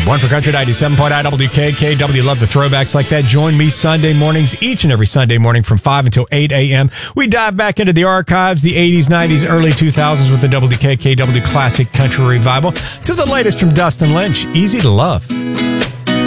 One for Country 97.9 WKKW. Love the throwbacks like that. Join me Sunday mornings, each and every Sunday morning from 5 until 8 a.m. We dive back into the archives, the 80s, 90s, early 2000s with the WKKW Classic Country Revival to the latest from Dustin Lynch. Easy to love.